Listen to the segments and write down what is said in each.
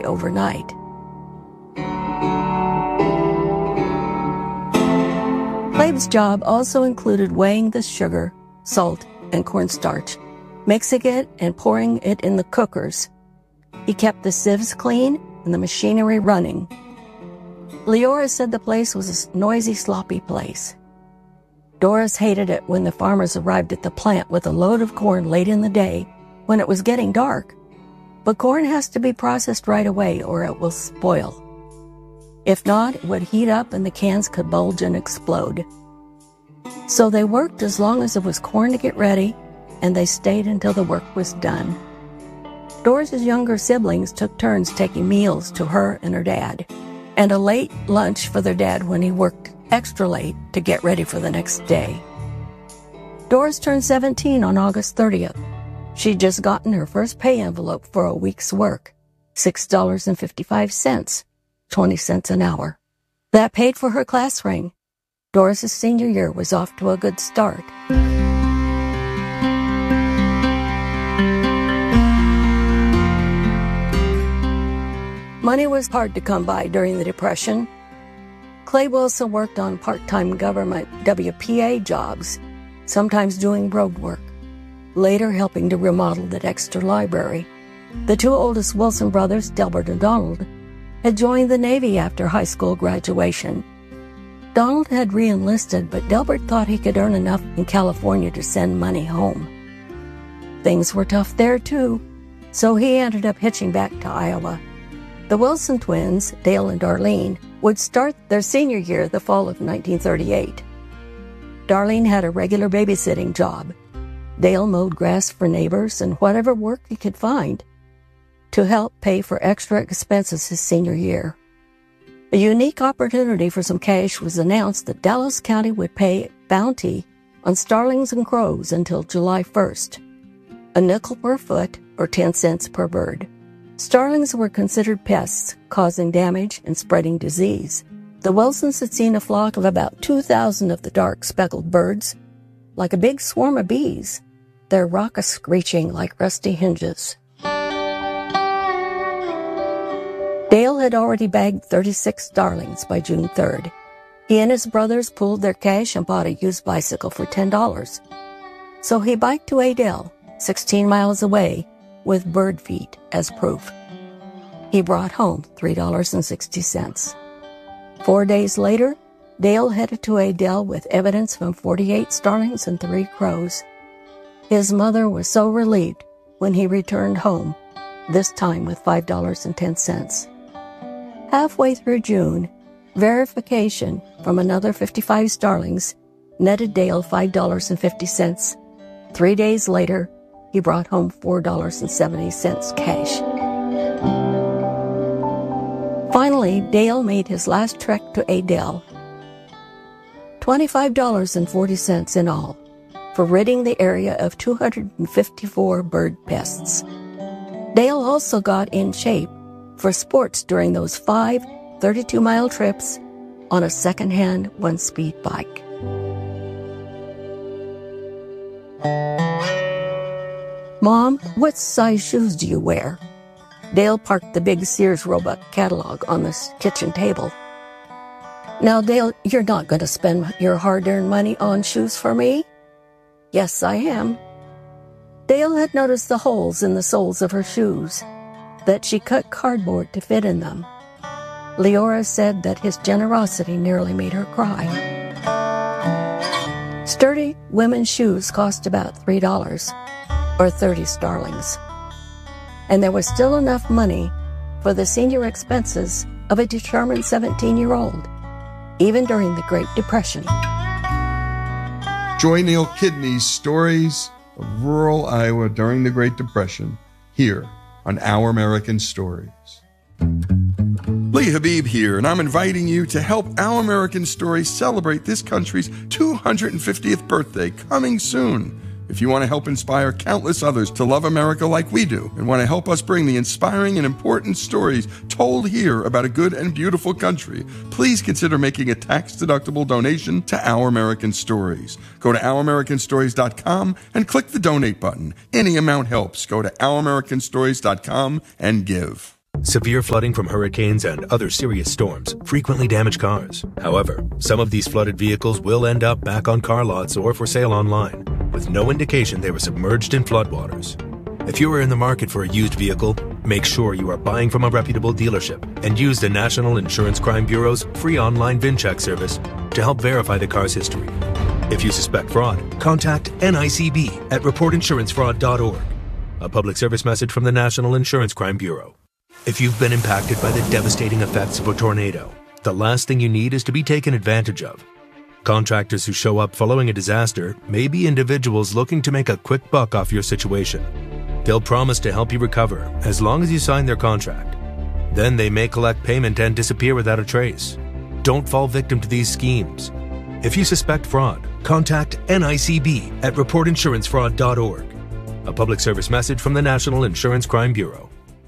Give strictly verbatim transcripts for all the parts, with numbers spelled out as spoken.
overnight. Clabe's job also included weighing the sugar, salt, and cornstarch, mixing it and pouring it in the cookers. He kept the sieves clean and the machinery running. Leora said the place was a noisy, sloppy place. Doris hated it when the farmers arrived at the plant with a load of corn late in the day when it was getting dark. But corn has to be processed right away or it will spoil. If not, it would heat up and the cans could bulge and explode. So they worked as long as there was corn to get ready, and they stayed until the work was done. Doris's younger siblings took turns taking meals to her and her dad, and a late lunch for their dad when he worked extra late to get ready for the next day. Doris turned seventeen on August thirtieth. She'd just gotten her first pay envelope for a week's work, six dollars and fifty-five cents, twenty cents an hour. That paid for her class ring. Doris's senior year was off to a good start. Money was hard to come by during the Depression. Clabe Wilson worked on part-time government W P A jobs, sometimes doing road work, later helping to remodel the Dexter Library. The two oldest Wilson brothers, Delbert and Donald, had joined the Navy after high school graduation. Donald had re-enlisted, but Delbert thought he could earn enough in California to send money home. Things were tough there, too, so he ended up hitching back to Iowa. The Wilson twins, Dale and Darlene, would start their senior year the fall of nineteen thirty-eight. Darlene had a regular babysitting job. Dale mowed grass for neighbors and whatever work he could find to help pay for extra expenses his senior year. A unique opportunity for some cash was announced that Dallas County would pay bounty on starlings and crows until July first, a nickel per foot or ten cents per bird. Starlings were considered pests, causing damage and spreading disease. The Wilsons had seen a flock of about two thousand of the dark speckled birds, like a big swarm of bees, their raucous screeching like rusty hinges. Dale had already bagged thirty-six starlings by June third. He and his brothers pooled their cash and bought a used bicycle for ten dollars. So he biked to Adel, sixteen miles away, with bird feet as proof. He brought home three dollars and sixty cents. Four days later, Dale headed to Adel with evidence from forty-eight starlings and three crows. His mother was so relieved when he returned home, this time with five dollars and ten cents. Halfway through June, verification from another fifty-five starlings netted Dale five dollars and fifty cents. Three days later, he brought home four dollars and seventy cents cash. Finally, Dale made his last trek to Adel. twenty-five dollars and forty cents in all, for ridding the area of two hundred fifty-four bird pests. Dale also got in shape for sports during those five thirty-two mile trips on a second-hand one-speed bike. Mom, what size shoes do you wear? Dale parked the big Sears Roebuck catalog on the kitchen table. Now, Dale, you're not going to spend your hard-earned money on shoes for me? Yes, I am. Dale had noticed the holes in the soles of her shoes, that she cut cardboard to fit in them. Leora said that his generosity nearly made her cry. Sturdy women's shoes cost about three dollars, or thirty starlings. And there was still enough money for the senior expenses of a determined seventeen-year-old, even during the Great Depression. Joy Neal Kidney's stories of rural Iowa during the Great Depression, here on Our American Stories. Lee Habib here, and I'm inviting you to help Our American Stories celebrate this country's two hundred fiftieth birthday coming soon. If you want to help inspire countless others to love America like we do, and want to help us bring the inspiring and important stories told here about a good and beautiful country, please consider making a tax-deductible donation to Our American Stories. Go to our american stories dot com and click the donate button. Any amount helps. Go to our american stories dot com and give. Severe flooding from hurricanes and other serious storms frequently damage cars. However, some of these flooded vehicles will end up back on car lots or for sale online, with no indication they were submerged in floodwaters. If you are in the market for a used vehicle, make sure you are buying from a reputable dealership and use the National Insurance Crime Bureau's free online VIN check service to help verify the car's history. If you suspect fraud, contact N I C B at report insurance fraud dot org. A public service message from the National Insurance Crime Bureau. If you've been impacted by the devastating effects of a tornado, the last thing you need is to be taken advantage of. Contractors who show up following a disaster may be individuals looking to make a quick buck off your situation. They'll promise to help you recover as long as you sign their contract. Then they may collect payment and disappear without a trace. Don't fall victim to these schemes. If you suspect fraud, contact N I C B at report insurance fraud dot org. A public service message from the National Insurance Crime Bureau.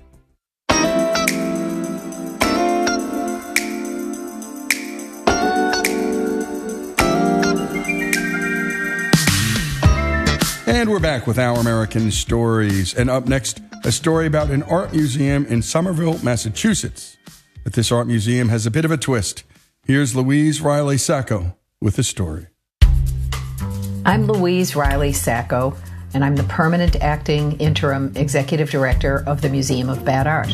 And we're back with Our American Stories. And up next, a story about an art museum in Somerville, Massachusetts. But this art museum has a bit of a twist. Here's Louise Riley Sacco with the story. I'm Louise Riley Sacco, and I'm the permanent acting interim executive director of the Museum of Bad Art.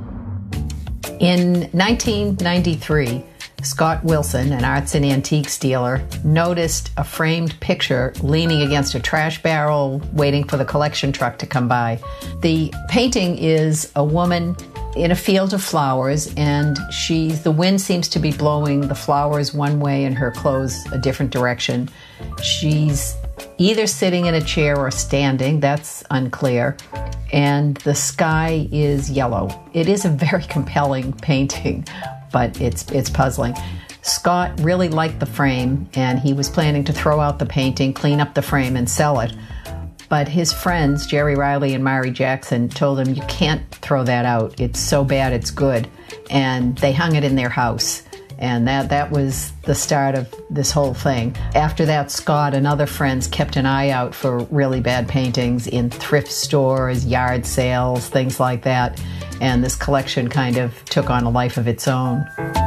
In nineteen ninety-three, Scott Wilson, an arts and antiques dealer, noticed a framed picture leaning against a trash barrel, waiting for the collection truck to come by. The painting is a woman in a field of flowers, and she's, the wind seems to be blowing the flowers one way and her clothes a different direction. She's either sitting in a chair or standing, that's unclear, and the sky is yellow. It is a very compelling painting, but it's it's puzzling. Scott really liked the frame, and he was planning to throw out the painting, clean up the frame, and sell it. But his friends, Jerry Riley and Mari Jackson, told him, you can't throw that out. It's so bad it's good. And they hung it in their house. And that, that was the start of this whole thing. After that, Scott and other friends kept an eye out for really bad paintings in thrift stores, yard sales, things like that. And this collection kind of took on a life of its own.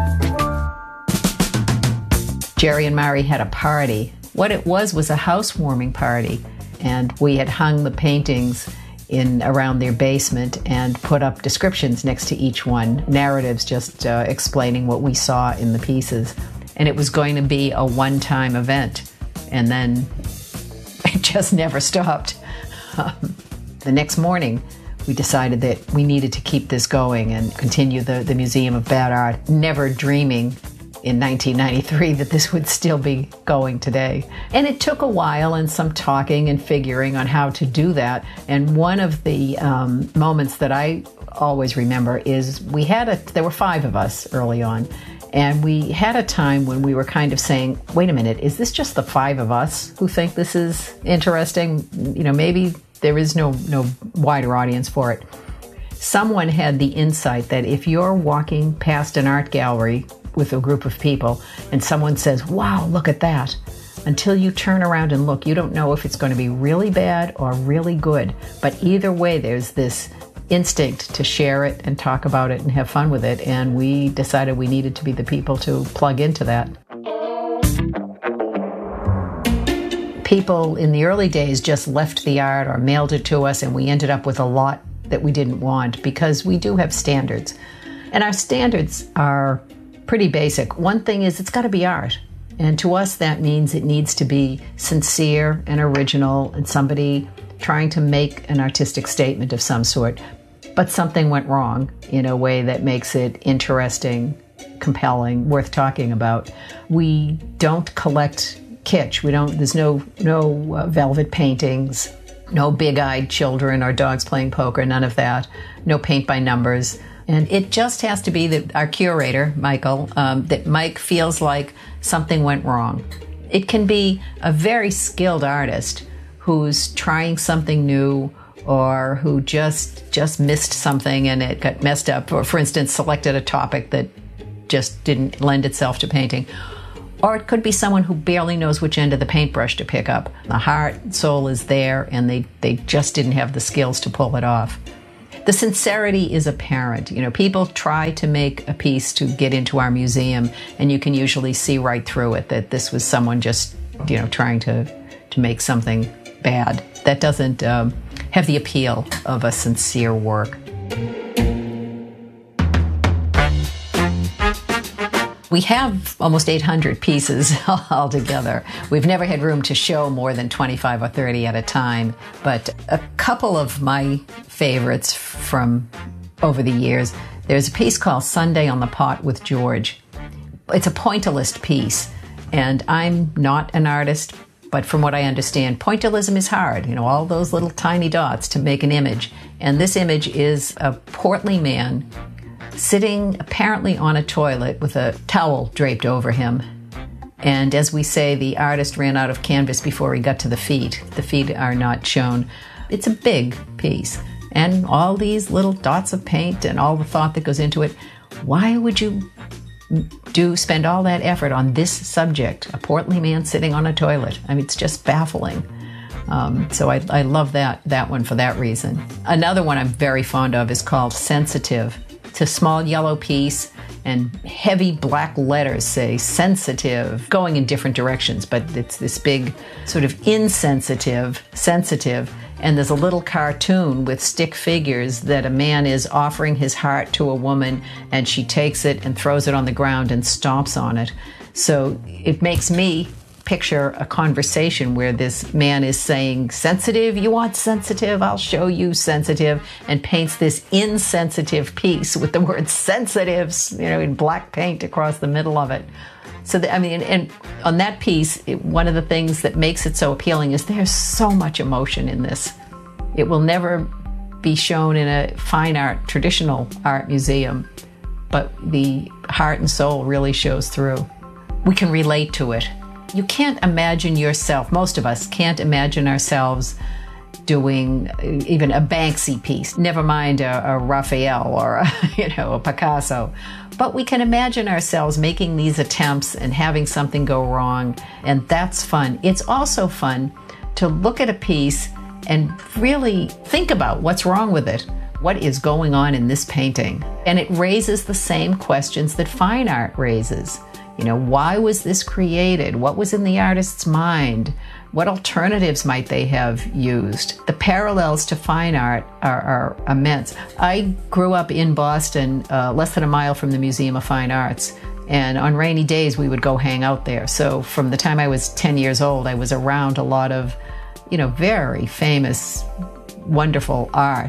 Jerry and Mari had a party. What it was was a housewarming party. And we had hung the paintings in around their basement and put up descriptions next to each one, narratives just uh, explaining what we saw in the pieces. And it was going to be a one-time event, and then it just never stopped. Um, the next morning, we decided that we needed to keep this going and continue the, the Museum of Bad Art, never dreaming in nineteen ninety-three that this would still be going today. And it took a while and some talking and figuring on how to do that. And one of the um, moments that I always remember is we had a, there were five of us early on, and we had a time when we were kind of saying, wait a minute, is this just the five of us who think this is interesting? You know, maybe there is no, no wider audience for it. Someone had the insight that if you're walking past an art gallery with a group of people and someone says, wow, look at that, until you turn around and look, you don't know if it's going to be really bad or really good. But either way, there's this instinct to share it and talk about it and have fun with it. And we decided we needed to be the people to plug into that. People in the early days just left the art or mailed it to us, and we ended up with a lot that we didn't want because we do have standards. And our standards are pretty basic. One thing is it's got to be art. And to us, that means it needs to be sincere and original and somebody trying to make an artistic statement of some sort. But something went wrong in a way that makes it interesting, compelling, worth talking about. We don't collect kitsch. We don't, there's no, no uh, velvet paintings, no big-eyed children or dogs playing poker, none of that. No paint by numbers. And it just has to be that our curator, Michael, um, that Mike feels like something went wrong. It can be a very skilled artist who's trying something new or who just just missed something and it got messed up, or for instance, selected a topic that just didn't lend itself to painting. Or it could be someone who barely knows which end of the paintbrush to pick up. The heart and soul is there and they, they just didn't have the skills to pull it off. The sincerity is apparent. You know, people try to make a piece to get into our museum, and you can usually see right through it that this was someone just, you know, trying to, to make something bad. That doesn't um, have the appeal of a sincere work. We have almost eight hundred pieces altogether. We've never had room to show more than twenty-five or thirty at a time, but a couple of my favorites from over the years, there's a piece called Sunday on the Pot with George. It's a pointillist piece, and I'm not an artist, but from what I understand, pointillism is hard, you know, all those little tiny dots to make an image. And this image is a portly man sitting apparently on a toilet with a towel draped over him. And as we say, the artist ran out of canvas before he got to the feet. The feet are not shown. It's a big piece. And all these little dots of paint and all the thought that goes into it. Why would you do spend all that effort on this subject, a portly man sitting on a toilet? I mean, it's just baffling. Um, so I, I love that, that one for that reason. Another one I'm very fond of is called Sensitive. It's a small yellow piece, and heavy black letters say sensitive, going in different directions, but it's this big sort of insensitive, sensitive, and there's a little cartoon with stick figures that a man is offering his heart to a woman, and she takes it and throws it on the ground and stomps on it. So it makes me picture a conversation where this man is saying, sensitive, you want sensitive? I'll show you sensitive, and paints this insensitive piece with the word sensitive, you know, in black paint across the middle of it. So, the, I mean, and on that piece, it, one of the things that makes it so appealing is there's so much emotion in this. It will never be shown in a fine art, traditional art museum, but the heart and soul really shows through. We can relate to it. You can't imagine yourself, most of us can't imagine ourselves doing even a Banksy piece, never mind a, a Raphael or a, you know, a Picasso. But we can imagine ourselves making these attempts and having something go wrong, and that's fun. It's also fun to look at a piece and really think about what's wrong with it. What is going on in this painting? And it raises the same questions that fine art raises. You know, why was this created? What was in the artist's mind? What alternatives might they have used? The parallels to fine art are, are immense. I grew up in Boston, uh, less than a mile from the Museum of Fine Arts, and on rainy days we would go hang out there. So from the time I was ten years old, I was around a lot of, you know, very famous, wonderful art,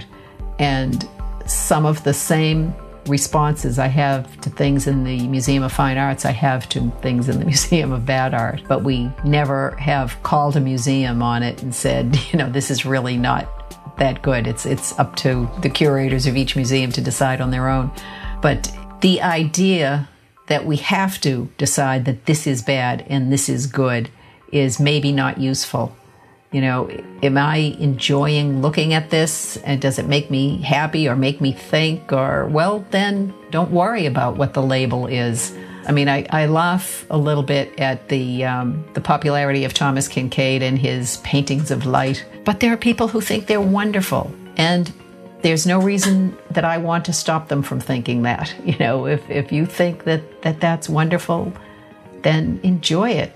and some of the same responses I have to things in the Museum of Fine Arts I have to things in the Museum of Bad Art. But we never have called a museum on it and said, you know, this is really not that good. It's, it's up to the curators of each museum to decide on their own. But the idea that we have to decide that this is bad and this is good is maybe not useful. You know, am I enjoying looking at this, and does it make me happy or make me think? Or, well, then don't worry about what the label is. I mean, I, I laugh a little bit at the um, the popularity of Thomas Kinkade and his paintings of light, but there are people who think they're wonderful, and there's no reason that I want to stop them from thinking that. You know, if, if you think that, that that's wonderful, then enjoy it,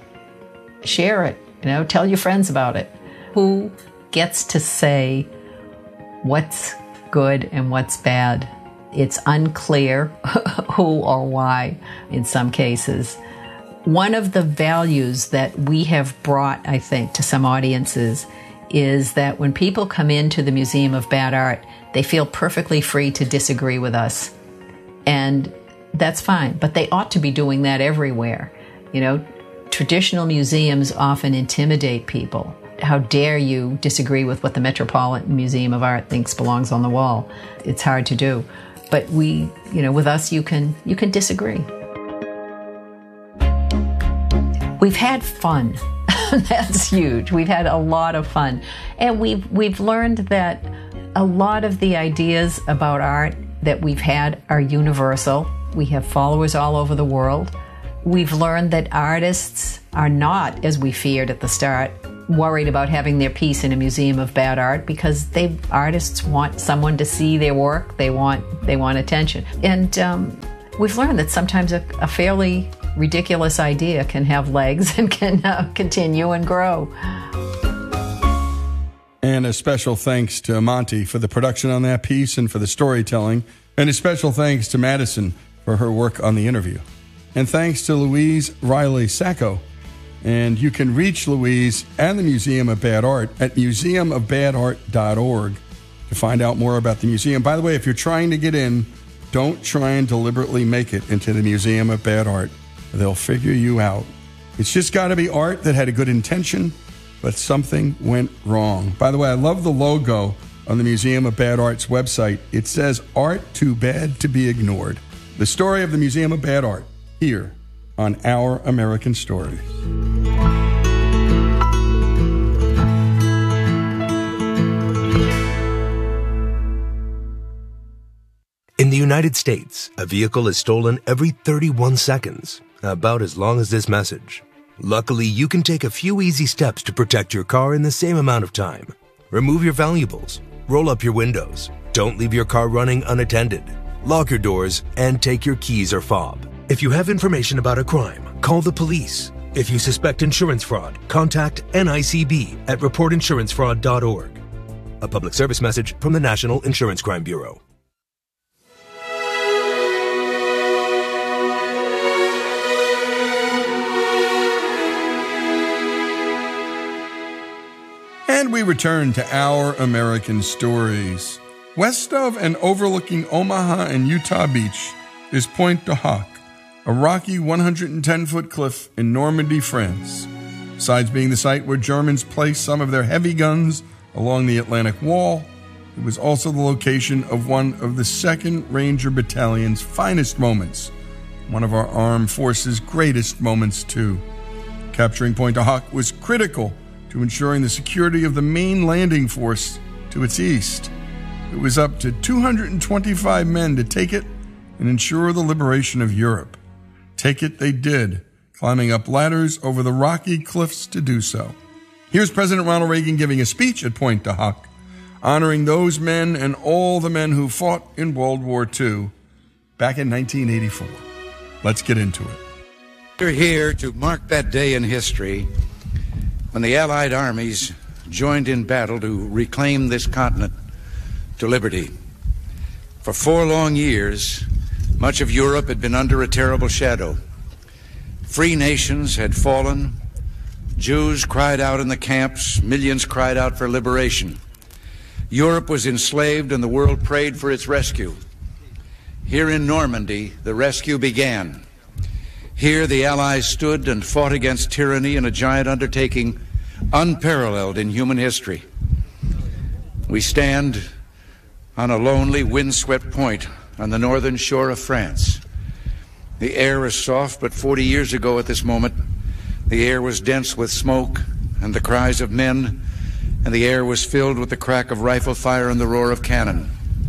share it, you know, tell your friends about it. Who gets to say what's good and what's bad? It's unclear who or why in some cases. One of the values that we have brought, I think, to some audiences is that when people come into the Museum of Bad Art, they feel perfectly free to disagree with us. And that's fine, but they ought to be doing that everywhere. You know, traditional museums often intimidate people. How dare you disagree with what the Metropolitan Museum of Art thinks belongs on the wall? It's hard to do. But we, you know, with us, you can, you can disagree. We've had fun. That's huge. We've had a lot of fun. And we've, we've learned that a lot of the ideas about art that we've had are universal. We have followers all over the world. We've learned that artists are not, as we feared at the start, worried about having their piece in a museum of bad art because they artists want someone to see their work. They want they want attention. And um, we've learned that sometimes a, a fairly ridiculous idea can have legs and can uh, continue and grow. And a special thanks to Monty for the production on that piece and for the storytelling. And a special thanks to Madison for her work on the interview. And thanks to Louise Riley Sacco. And you can reach Louise and the Museum of Bad Art at museum of bad art dot org to find out more about the museum. By the way, if you're trying to get in, don't try and deliberately make it into the Museum of Bad Art. They'll figure you out. It's just got to be art that had a good intention, but something went wrong. By the way, I love the logo on the Museum of Bad Art's website. It says, "Art too bad to be ignored." The story of the Museum of Bad Art, here on Our American Stories. In the United States, a vehicle is stolen every thirty-one seconds, about as long as this message. Luckily, you can take a few easy steps to protect your car in the same amount of time. Remove your valuables, roll up your windows, don't leave your car running unattended, lock your doors, and take your keys or fob. If you have information about a crime, call the police. If you suspect insurance fraud, contact N I C B at report insurance fraud dot org. A public service message from the National Insurance Crime Bureau. And we return to Our American Stories. West of and overlooking Omaha and Utah Beach is Pointe du Hoc, a rocky one hundred ten foot cliff in Normandy, France. Besides being the site where Germans placed some of their heavy guns along the Atlantic Wall, it was also the location of one of the second Ranger Battalion's finest moments, one of our armed forces' greatest moments too. Capturing Pointe du Hoc was critical to ensuring the security of the main landing force to its east. It was up to two hundred twenty-five men to take it and ensure the liberation of Europe. Take it they did, climbing up ladders over the rocky cliffs to do so. Here's President Ronald Reagan giving a speech at Pointe du Hoc, honoring those men and all the men who fought in World War Two back in nineteen eighty-four. Let's get into it. We're here to mark that day in history when the Allied armies joined in battle to reclaim this continent to liberty. For four long years, much of Europe had been under a terrible shadow. Free nations had fallen. Jews cried out in the camps. Millions cried out for liberation. Europe was enslaved and the world prayed for its rescue. Here in Normandy, the rescue began. Here the Allies stood and fought against tyranny in a giant undertaking unparalleled in human history. We stand on a lonely, windswept point on the northern shore of France. The air is soft, but forty years ago at this moment, the air was dense with smoke and the cries of men, and the air was filled with the crack of rifle fire and the roar of cannon.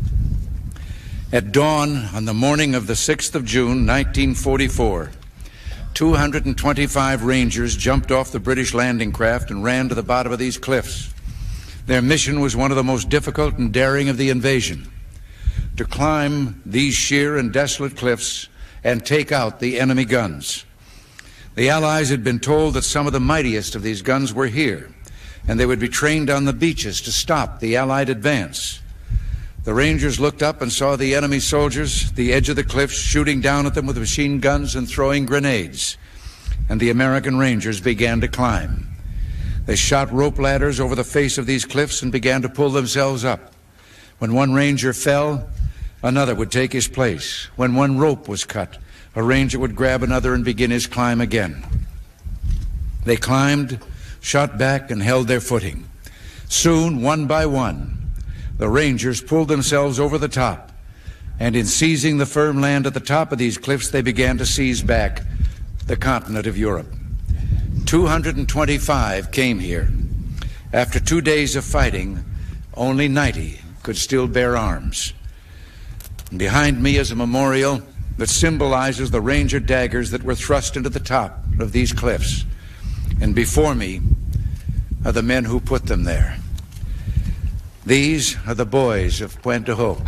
At dawn on the morning of the sixth of June, nineteen forty-four, two hundred twenty-five Rangers jumped off the British landing craft and ran to the bottom of these cliffs. Their mission was one of the most difficult and daring of the invasion: to climb these sheer and desolate cliffs and take out the enemy guns. The Allies had been told that some of the mightiest of these guns were here, and they would be trained on the beaches to stop the Allied advance. The Rangers looked up and saw the enemy soldiers at the edge of the cliffs shooting down at them with machine guns and throwing grenades, and the American Rangers began to climb. They shot rope ladders over the face of these cliffs and began to pull themselves up. When one Ranger fell, another would take his place. When one rope was cut, a Ranger would grab another and begin his climb again. They climbed, shot back, and held their footing. Soon, one by one, the Rangers pulled themselves over the top, and in seizing the firm land at the top of these cliffs, they began to seize back the continent of Europe. two hundred twenty-five came here. After two days of fighting, only ninety could still bear arms. And behind me is a memorial that symbolizes the Ranger daggers that were thrust into the top of these cliffs. And before me, are the men who put them there. These are the boys of Pointe du Hoc.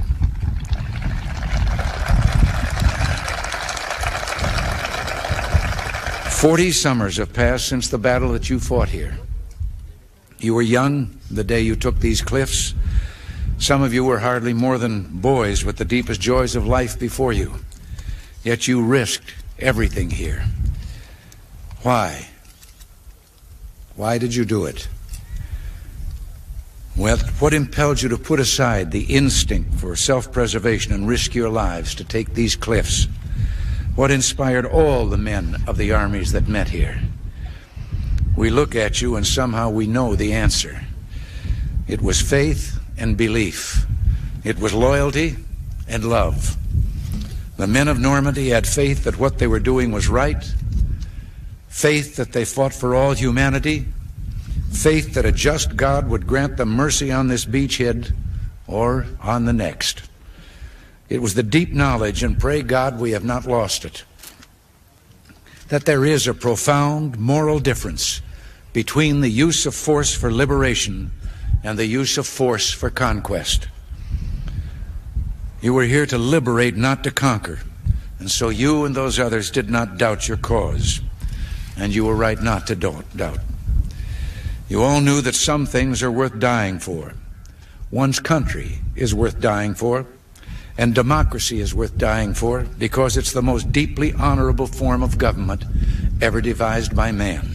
Forty summers have passed since the battle that you fought here. You were young the day you took these cliffs. Some of you were hardly more than boys with the deepest joys of life before you. Yet you risked everything here. Why? Why did you do it? Well, what impelled you to put aside the instinct for self-preservation and risk your lives to take these cliffs? What inspired all the men of the armies that met here? We look at you and somehow we know the answer. It was faith and belief. It was loyalty and love. The men of Normandy had faith that what they were doing was right, faith that they fought for all humanity, faith that a just God would grant them mercy on this beachhead or on the next. It was the deep knowledge, and pray God we have not lost it, that there is a profound moral difference between the use of force for liberation and the use of force for conquest. You were here to liberate, not to conquer, and so you and those others did not doubt your cause, and you were right not to doubt. You all knew that some things are worth dying for. One's country is worth dying for, and democracy is worth dying for because it's the most deeply honorable form of government ever devised by man.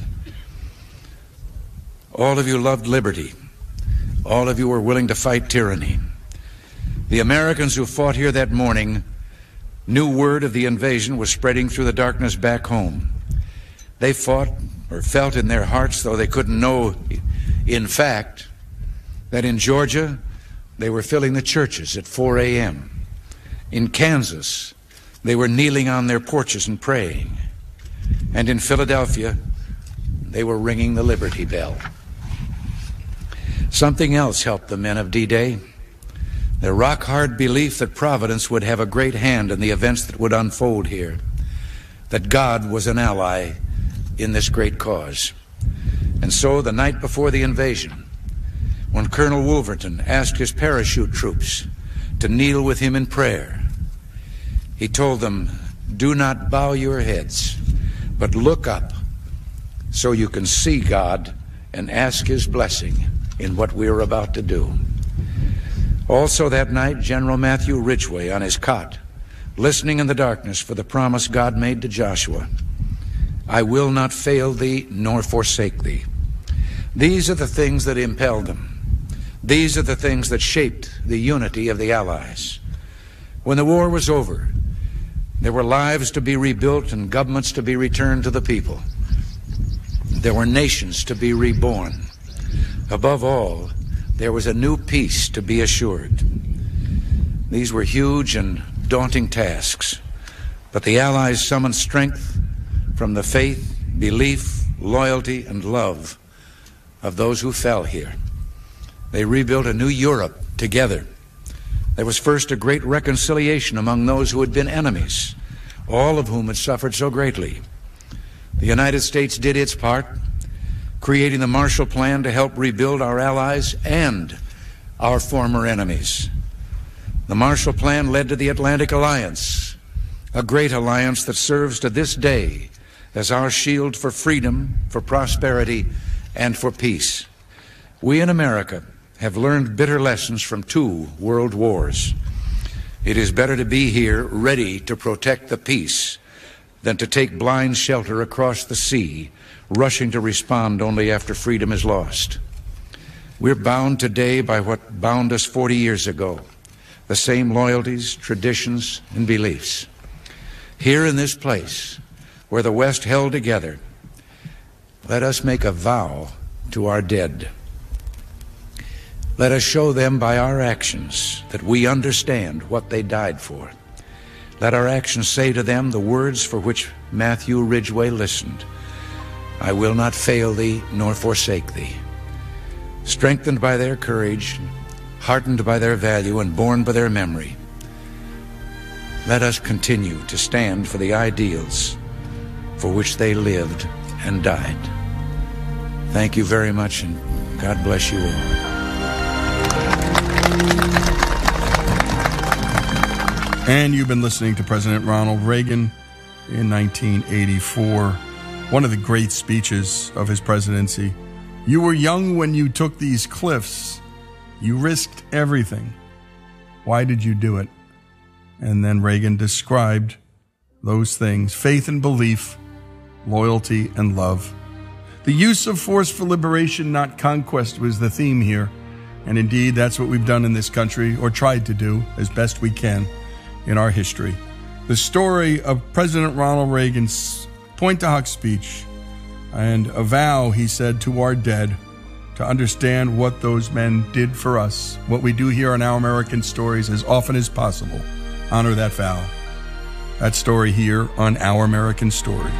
All of you loved liberty. All of you were willing to fight tyranny. The Americans who fought here that morning knew word of the invasion was spreading through the darkness back home. They fought or felt in their hearts, though they couldn't know in fact, that in Georgia they were filling the churches at four a m In Kansas, they were kneeling on their porches and praying. And in Philadelphia, they were ringing the Liberty Bell. Something else helped the men of D-Day. Their rock-hard belief that Providence would have a great hand in the events that would unfold here, that God was an ally in this great cause. And so, the night before the invasion, when Colonel Wolverton asked his parachute troops to kneel with him in prayer, he told them, "Do not bow your heads, but look up so you can see God and ask His blessing in what we are about to do." Also that night, General Matthew Ridgway on his cot, listening in the darkness for the promise God made to Joshua, "I will not fail thee nor forsake thee." These are the things that impelled them. These are the things that shaped the unity of the Allies. When the war was over, there were lives to be rebuilt and governments to be returned to the people. There were nations to be reborn. Above all, there was a new peace to be assured. These were huge and daunting tasks, but the Allies summoned strength from the faith, belief, loyalty, and love of those who fell here. They rebuilt a new Europe together. There was first a great reconciliation among those who had been enemies, all of whom had suffered so greatly. The United States did its part, creating the Marshall Plan to help rebuild our allies and our former enemies. The Marshall Plan led to the Atlantic Alliance, a great alliance that serves to this day as our shield for freedom, for prosperity, and for peace. We in America have learned bitter lessons from two world wars. It is better to be here ready to protect the peace than to take blind shelter across the sea, rushing to respond only after freedom is lost. We're bound today by what bound us forty years ago, the same loyalties, traditions, and beliefs. Here in this place, where the West held together, let us make a vow to our dead. Let us show them by our actions that we understand what they died for. Let our actions say to them the words for which Matthew Ridgway listened: "I will not fail thee nor forsake thee." Strengthened by their courage, heartened by their value, and borne by their memory, let us continue to stand for the ideals for which they lived and died. Thank you very much, and God bless you all. And you've been listening to President Ronald Reagan in nineteen eighty-four, one of the great speeches of his presidency. You were young when you took these cliffs. You risked everything. Why did you do it? And then Reagan described those things: faith and belief, loyalty and love. The use of force for liberation, not conquest, was the theme here. And indeed, that's what we've done in this country, or tried to do as best we can in our history. The story of President Ronald Reagan's Pointe-du-Hoc speech and a vow he said to our dead to understand what those men did for us, what we do here on Our American Stories as often as possible. Honor that vow. That story here on Our American Stories.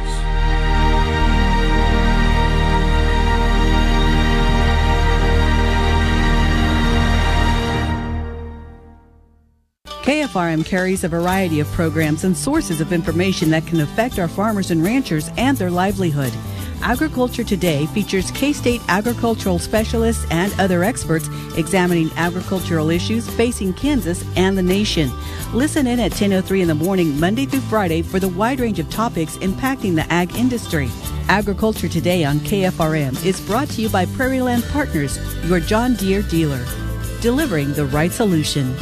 K F R M carries a variety of programs and sources of information that can affect our farmers and ranchers and their livelihood. Agriculture Today features K-State agricultural specialists and other experts examining agricultural issues facing Kansas and the nation. Listen in at ten oh three in the morning, Monday through Friday, for the wide range of topics impacting the ag industry. Agriculture Today on K F R M is brought to you by Prairie Land Partners, your John Deere dealer, delivering the right solution.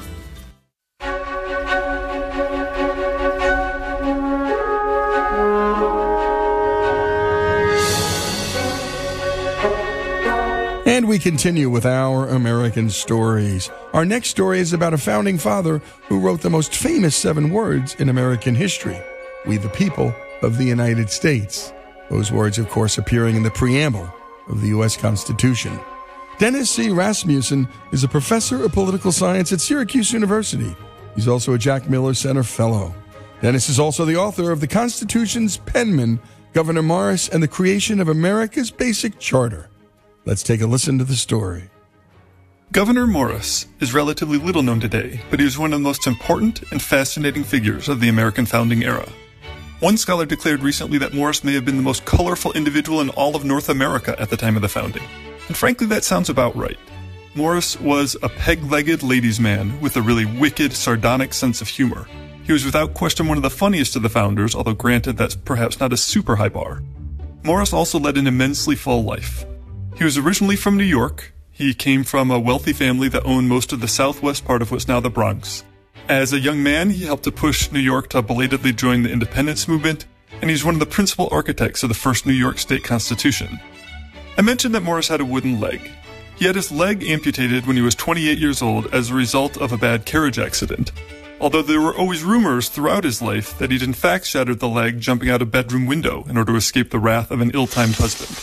And we continue with Our American Stories. Our next story is about a founding father who wrote the most famous seven words in American history: "We the people of the United States." Those words, of course, appearing in the preamble of the U S Constitution. Dennis C. Rasmussen is a professor of political science at Syracuse University. He's also a Jack Miller Center Fellow. Dennis is also the author of the Constitution's penman, Gouverneur Morris, and the creation of America's Basic Charter. Let's take a listen to the story. Gouverneur Morris is relatively little known today, but he was one of the most important and fascinating figures of the American founding era. One scholar declared recently that Morris may have been the most colorful individual in all of North America at the time of the founding. And frankly, that sounds about right. Morris was a peg-legged ladies' man with a really wicked, sardonic sense of humor. He was without question one of the funniest of the founders, although granted that's perhaps not a super high bar. Morris also led an immensely full life. He was originally from New York. He came from a wealthy family that owned most of the southwest part of what's now the Bronx. As a young man, he helped to push New York to belatedly join the independence movement, and he's one of the principal architects of the first New York State Constitution. I mentioned that Morris had a wooden leg. He had his leg amputated when he was twenty-eight years old as a result of a bad carriage accident, although there were always rumors throughout his life that he'd in fact shattered the leg jumping out a bedroom window in order to escape the wrath of an ill-timed husband.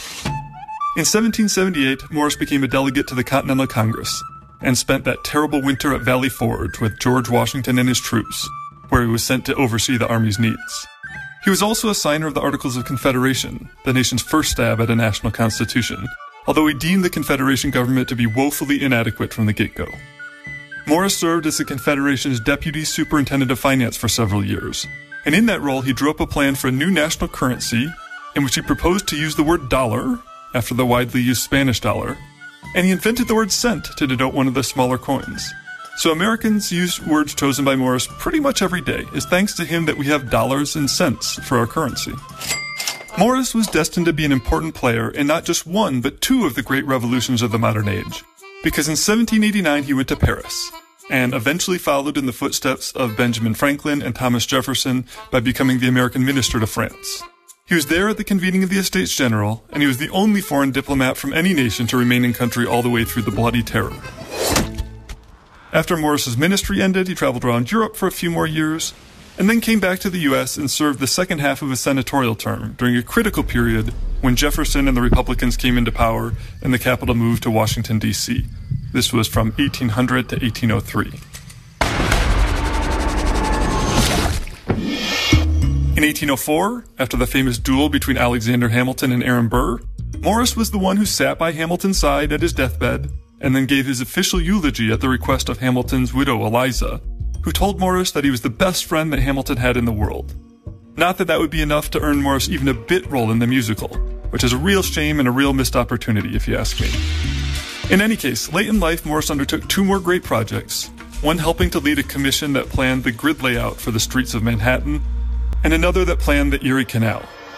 In seventeen seventy-eight, Morris became a delegate to the Continental Congress and spent that terrible winter at Valley Forge with George Washington and his troops, where he was sent to oversee the Army's needs. He was also a signer of the Articles of Confederation, the nation's first stab at a national constitution, although he deemed the Confederation government to be woefully inadequate from the get-go. Morris served as the Confederation's Deputy Superintendent of Finance for several years, and in that role he drew up a plan for a new national currency in which he proposed to use the word dollar after the widely used Spanish dollar, and he invented the word cent to denote one of the smaller coins. So Americans use words chosen by Morris pretty much every day. It's thanks to him that we have dollars and cents for our currency. Morris was destined to be an important player in not just one, but two of the great revolutions of the modern age, because in seventeen eighty-nine he went to Paris, and eventually followed in the footsteps of Benjamin Franklin and Thomas Jefferson by becoming the American minister to France. He was there at the convening of the Estates General, and he was the only foreign diplomat from any nation to remain in country all the way through the Bloody Terror. After Morris's ministry ended, he traveled around Europe for a few more years, and then came back to the U S and served the second half of his senatorial term during a critical period when Jefferson and the Republicans came into power and the capital moved to Washington, D C This was from eighteen hundred to eighteen oh three. In eighteen oh four, after the famous duel between Alexander Hamilton and Aaron Burr, Morris was the one who sat by Hamilton's side at his deathbed and then gave his official eulogy at the request of Hamilton's widow, Eliza, who told Morris that he was the best friend that Hamilton had in the world. Not that that would be enough to earn Morris even a bit role in the musical, which is a real shame and a real missed opportunity, if you ask me. In any case, late in life, Morris undertook two more great projects, one helping to lead a commission that planned the grid layout for the streets of Manhattan, and another that planned the Erie Canal.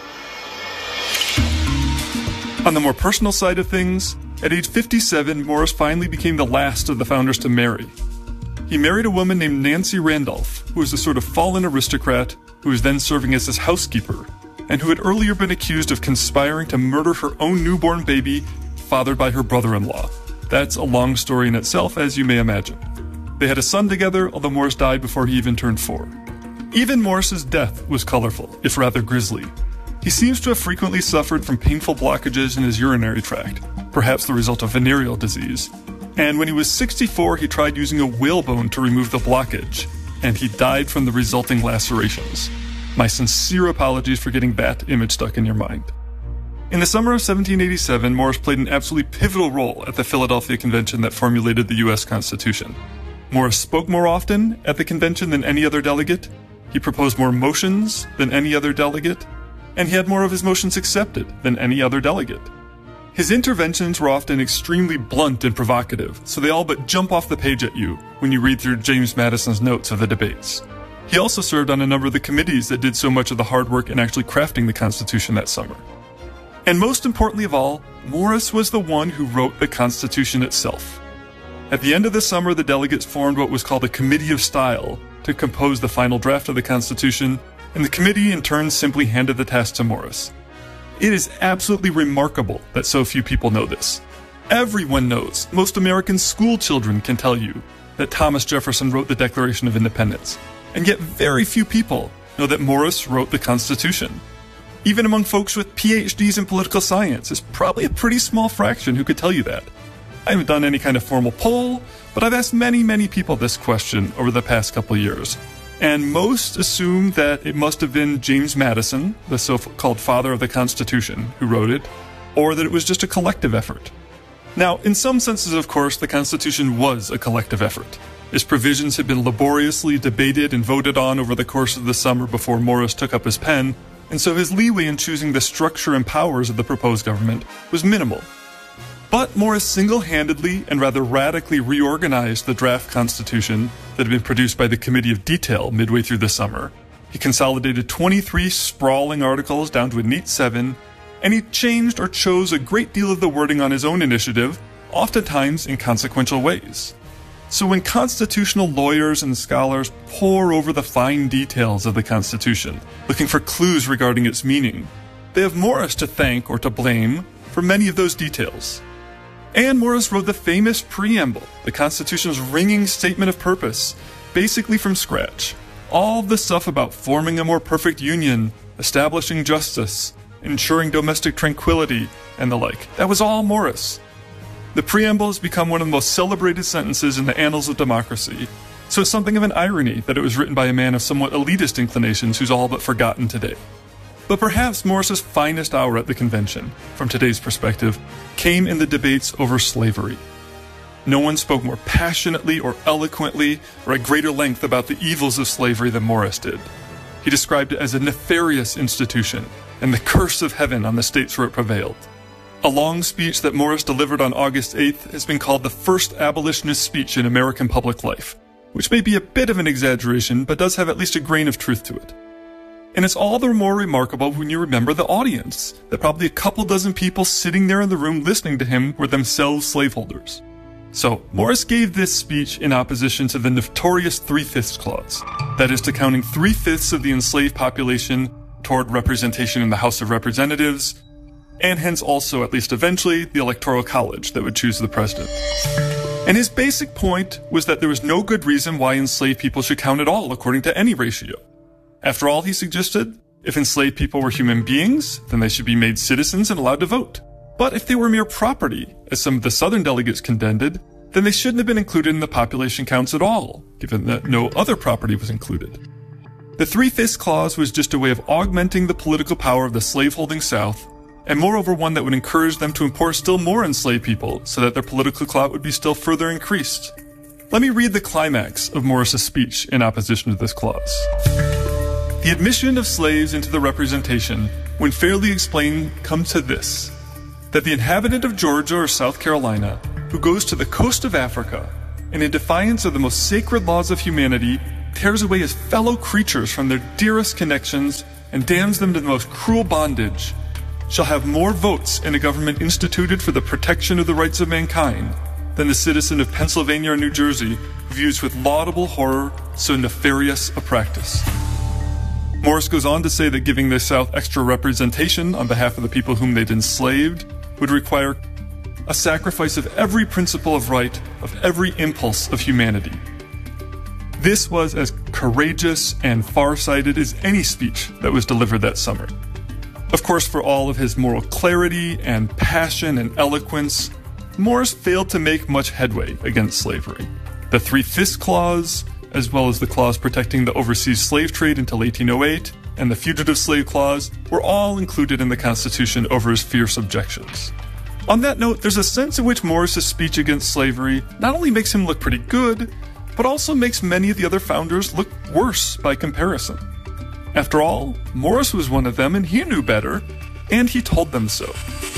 On the more personal side of things, at age fifty-seven, Morris finally became the last of the founders to marry. He married a woman named Nancy Randolph, who was a sort of fallen aristocrat who was then serving as his housekeeper, and who had earlier been accused of conspiring to murder her own newborn baby, fathered by her brother-in-law. That's a long story in itself, as you may imagine. They had a son together, although Morris died before he even turned four. Even Morris's death was colorful, if rather grisly. He seems to have frequently suffered from painful blockages in his urinary tract, perhaps the result of venereal disease. And when he was sixty-four, he tried using a whalebone to remove the blockage, and he died from the resulting lacerations. My sincere apologies for getting that image stuck in your mind. In the summer of seventeen eighty-seven, Morris played an absolutely pivotal role at the Philadelphia Convention that formulated the U S Constitution. Morris spoke more often at the convention than any other delegate, he proposed more motions than any other delegate, and he had more of his motions accepted than any other delegate. His interventions were often extremely blunt and provocative, so they all but jump off the page at you when you read through James Madison's notes of the debates. He also served on a number of the committees that did so much of the hard work in actually crafting the Constitution that summer. And most importantly of all, Morris was the one who wrote the Constitution itself. At the end of the summer, the delegates formed what was called a Committee of Style to compose the final draft of the Constitution, and the committee in turn simply handed the task to Morris. It is absolutely remarkable that so few people know this. Everyone knows, most American school children can tell you, that Thomas Jefferson wrote the Declaration of Independence, and yet very few people know that Morris wrote the Constitution. Even among folks with P H Ds in political science, it's probably a pretty small fraction who could tell you that. I haven't done any kind of formal poll, but I've asked many, many people this question over the past couple years. And most assume that it must have been James Madison, the so-called father of the Constitution, who wrote it, or that it was just a collective effort. Now, in some senses, of course, the Constitution was a collective effort. Its provisions had been laboriously debated and voted on over the course of the summer before Morris took up his pen, and so his leeway in choosing the structure and powers of the proposed government was minimal. But Morris single-handedly and rather radically reorganized the draft Constitution that had been produced by the Committee of Detail midway through the summer. He consolidated twenty-three sprawling articles down to a neat seven, and he changed or chose a great deal of the wording on his own initiative, oftentimes in consequential ways. So when constitutional lawyers and scholars pore over the fine details of the Constitution, looking for clues regarding its meaning, they have Morris to thank or to blame for many of those details. And Morris wrote the famous preamble, the Constitution's ringing statement of purpose, basically from scratch. All the stuff about forming a more perfect union, establishing justice, ensuring domestic tranquility, and the like. That was all Morris. The preamble has become one of the most celebrated sentences in the annals of democracy, so it's something of an irony that it was written by a man of somewhat elitist inclinations who's all but forgotten today. But perhaps Morris's finest hour at the convention, from today's perspective, came in the debates over slavery. No one spoke more passionately or eloquently or at greater length about the evils of slavery than Morris did. He described it as a nefarious institution and the curse of heaven on the states where it prevailed. A long speech that Morris delivered on August eighth has been called the first abolitionist speech in American public life, which may be a bit of an exaggeration, but does have at least a grain of truth to it. And it's all the more remarkable when you remember the audience, that probably a couple dozen people sitting there in the room listening to him were themselves slaveholders. So, Morris gave this speech in opposition to the notorious Three-Fifths Clause, that is, to counting three-fifths of the enslaved population toward representation in the House of Representatives, and hence also, at least eventually, the Electoral College that would choose the president. And his basic point was that there was no good reason why enslaved people should count at all according to any ratio. After all, he suggested, if enslaved people were human beings, then they should be made citizens and allowed to vote. But if they were mere property, as some of the Southern delegates contended, then they shouldn't have been included in the population counts at all, given that no other property was included. The Three-Fifths Clause was just a way of augmenting the political power of the slaveholding South, and moreover one that would encourage them to import still more enslaved people so that their political clout would be still further increased. Let me read the climax of Morris's speech in opposition to this clause. The admission of slaves into the representation when fairly explained, come to this: that the inhabitant of Georgia or South Carolina who goes to the coast of Africa and in defiance of the most sacred laws of humanity tears away his fellow creatures from their dearest connections and damns them to the most cruel bondage shall have more votes in a government instituted for the protection of the rights of mankind than the citizen of Pennsylvania or New Jersey who views with laudable horror so nefarious a practice. Morris goes on to say that giving the South extra representation on behalf of the people whom they'd enslaved would require a sacrifice of every principle of right, of every impulse of humanity. This was as courageous and far-sighted as any speech that was delivered that summer. Of course, for all of his moral clarity and passion and eloquence, Morris failed to make much headway against slavery. The Three-Fifths Clause, as well as the clause protecting the overseas slave trade until eighteen oh eight, and the Fugitive Slave Clause, were all included in the Constitution over his fierce objections. On that note, there's a sense in which Morris's speech against slavery not only makes him look pretty good, but also makes many of the other founders look worse by comparison. After all, Morris was one of them and he knew better, and he told them so.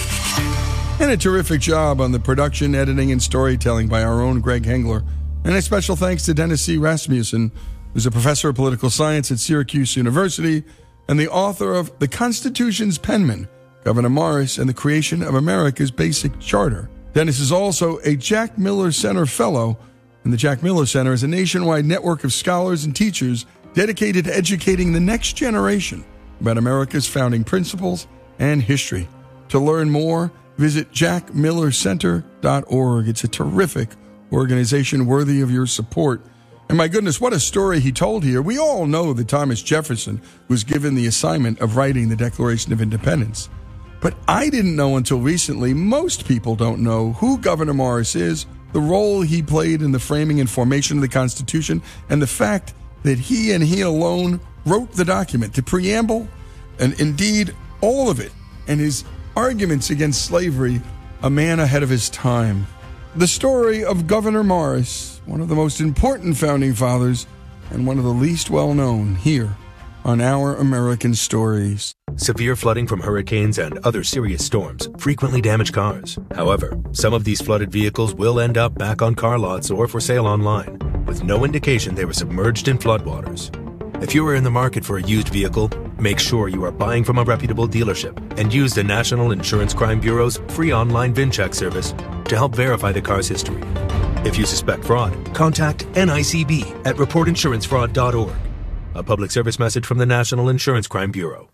And a terrific job on the production, editing, and storytelling by our own Greg Hengler. And a special thanks to Dennis C. Rasmussen, who's a professor of political science at Syracuse University and the author of The Constitution's Penman, Gouverneur Morris and the Creation of America's Basic Charter. Dennis is also a Jack Miller Center Fellow, and the Jack Miller Center is a nationwide network of scholars and teachers dedicated to educating the next generation about America's founding principles and history. To learn more, visit jack miller center dot org. It's a terrific organization worthy of your support. And my goodness, what a story he told here. We all know that Thomas Jefferson was given the assignment of writing the Declaration of Independence. But I didn't know until recently, most people don't know who Gouverneur Morris is, the role he played in the framing and formation of the Constitution, and the fact that he and he alone wrote the document, the preamble, and indeed all of it, and his arguments against slavery, a man ahead of his time. The story of Gouverneur Morris, one of the most important founding fathers and one of the least well-known, here on Our American Stories. Severe flooding from hurricanes and other serious storms frequently damage cars. However, some of these flooded vehicles will end up back on car lots or for sale online, with no indication they were submerged in floodwaters. If you are in the market for a used vehicle, make sure you are buying from a reputable dealership and use the National Insurance Crime Bureau's free online VIN check service to help verify the car's history. If you suspect fraud, contact N I C B at report insurance fraud dot org. A public service message from the National Insurance Crime Bureau.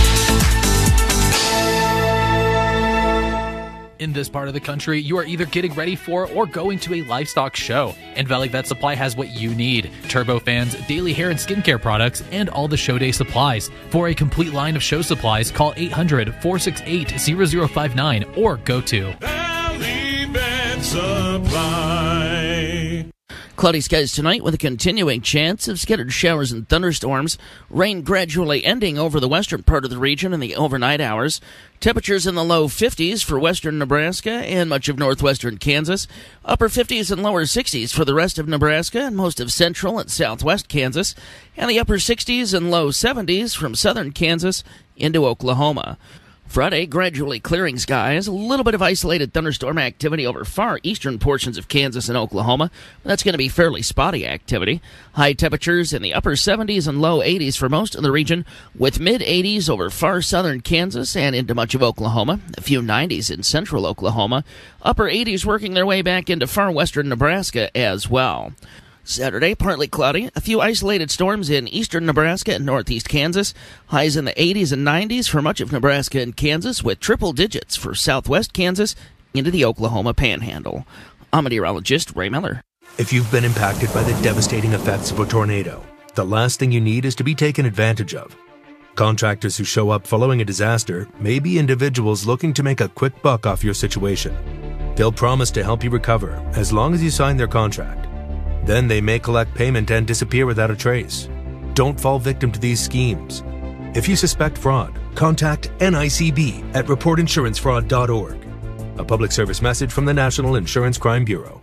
In this part of the country, you are either getting ready for or going to a livestock show, and Valley Vet Supply has what you need: turbofans, daily hair and skincare products, and all the show day supplies. For a complete line of show supplies, call eight hundred, four six eight, zero zero five nine or go to Valley Vet Supply. Cloudy skies tonight with a continuing chance of scattered showers and thunderstorms. Rain gradually ending over the western part of the region in the overnight hours. Temperatures in the low fifties for western Nebraska and much of northwestern Kansas. Upper fifties and lower sixties for the rest of Nebraska and most of central and southwest Kansas. And the upper sixties and low seventies from southern Kansas into Oklahoma. Friday, gradually clearing skies, a little bit of isolated thunderstorm activity over far eastern portions of Kansas and Oklahoma. That's going to be fairly spotty activity. High temperatures in the upper seventies and low eighties for most of the region, with mid-eighties over far southern Kansas and into much of Oklahoma. A few nineties in central Oklahoma. Upper eighties working their way back into far western Nebraska as well. Saturday, partly cloudy, a few isolated storms in eastern Nebraska and northeast Kansas. Highs in the eighties and nineties for much of Nebraska and Kansas, with triple digits for southwest Kansas into the Oklahoma Panhandle. I'm meteorologist Ray Miller. If you've been impacted by the devastating effects of a tornado, the last thing you need is to be taken advantage of. Contractors who show up following a disaster may be individuals looking to make a quick buck off your situation. They'll promise to help you recover as long as you sign their contract. Then they may collect payment and disappear without a trace. Don't fall victim to these schemes. If you suspect fraud, contact N I C B at report insurance fraud dot org. A public service message from the National Insurance Crime Bureau.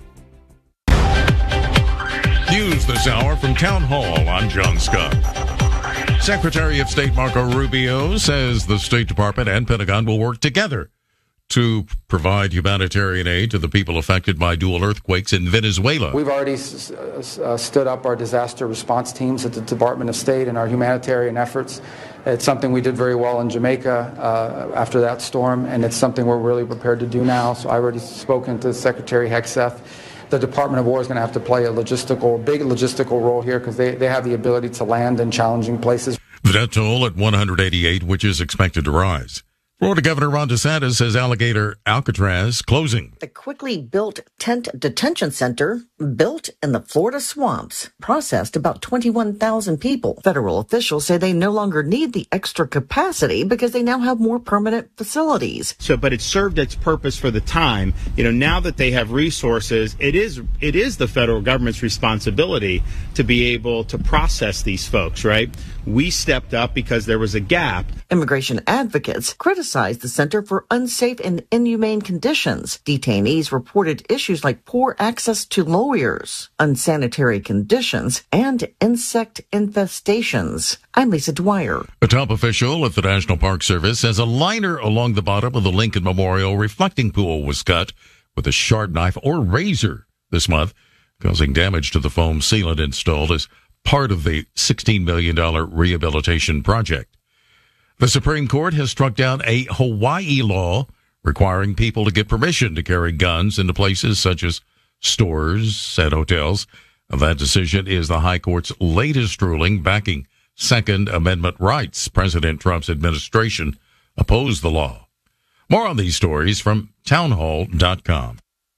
News this hour from Town Hall. I'm John Scott. Secretary of State Marco Rubio says the State Department and Pentagon will work together to provide humanitarian aid to the people affected by dual earthquakes in Venezuela. We've already s- uh, stood up our disaster response teams at the Department of State and our humanitarian efforts. It's something we did very well in Jamaica uh, after that storm, and it's something we're really prepared to do now. So I've already spoken to Secretary Hegseth. The Department of War is going to have to play a logistical, big logistical role here because they, they have the ability to land in challenging places. The death toll at one hundred eighty-eight, which is expected to rise. Florida Governor Ron DeSantis says alligator Alcatraz closing. The quickly built tent detention center, built in the Florida swamps, processed about twenty-one thousand people. Federal officials say they no longer need the extra capacity because they now have more permanent facilities. So, but it served its purpose for the time. You know, now that they have resources, it is it is the federal government's responsibility to be able to process these folks, right? We stepped up because there was a gap. Immigration advocates criticized the center for unsafe and inhumane conditions. Detainees reported issues like poor access to lawyers, unsanitary conditions, and insect infestations. I'm Lisa Dwyer. A top official at the National Park Service says a liner along the bottom of the Lincoln Memorial reflecting pool was cut with a sharp knife or razor this month, causing damage to the foam sealant installed as part of the sixteen million dollars rehabilitation project. The Supreme Court has struck down a Hawaii law requiring people to get permission to carry guns into places such as stores and hotels. That decision is the High Court's latest ruling backing Second Amendment rights. President Trump's administration opposed the law. More on these stories from townhall dot com.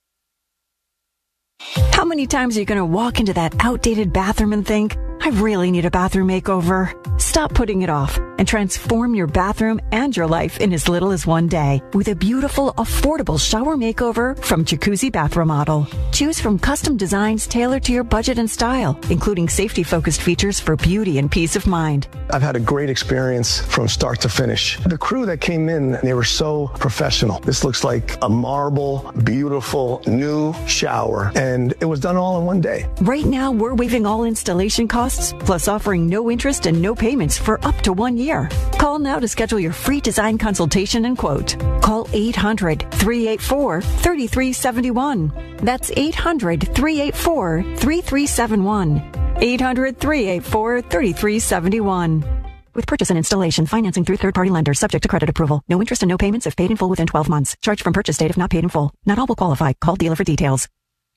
How many times are you going to walk into that outdated bathroom and think, I really need a bathroom makeover? Stop putting it off and transform your bathroom and your life in as little as one day with a beautiful, affordable shower makeover from Jacuzzi Bath Remodel. Choose from custom designs tailored to your budget and style, including safety-focused features for beauty and peace of mind. I've had a great experience from start to finish. The crew that came in, they were so professional. This looks like a marble, beautiful, new shower, and it was done all in one day. Right now, we're waiving all installation costs, plus offering no interest and no payments for up to one year. Call now to schedule your free design consultation and quote. Call eight hundred, three eight four, three three seven one. That's eight hundred, three eight four, three three seven one. eight hundred, three eight four, three three seven one. With purchase and installation, financing through third-party lenders subject to credit approval. No interest and no payments if paid in full within twelve months. Charge from purchase date if not paid in full. Not all will qualify. Call dealer for details.